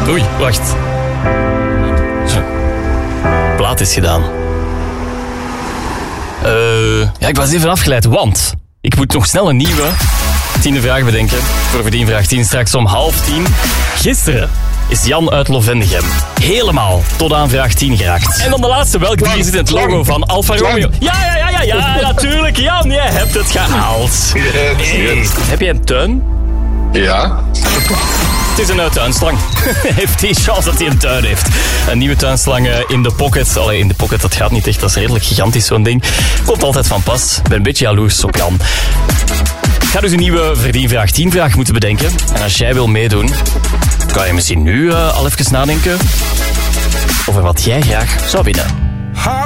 Oei, wacht. Zo. Plaat is gedaan. Ja, ik was even afgeleid, want ik moet nog snel een nieuwe 10e vraag bedenken. Voor Verdienvraag 10 straks om 9:30. Gisteren is Jan uit Lovendegem helemaal tot aan vraag 10 geraakt. En dan de laatste, welk dier zit in het logo van Alfa Romeo? Ja, natuurlijk, Jan, jij hebt het gehaald. Yes. Heb jij een tuin? Ja. Het is een tuinslang. Heeft die chance dat hij een tuin heeft. Een nieuwe tuinslang in de pocket. Allee, in de pocket, dat gaat niet echt. Dat is redelijk gigantisch, zo'n ding. Komt altijd van pas. Ik ben een beetje jaloers op Jan. Ik ga dus een nieuwe Verdienvraag 10 vraag moeten bedenken. En als jij wil meedoen, kan je misschien nu al even nadenken over wat jij graag zou winnen.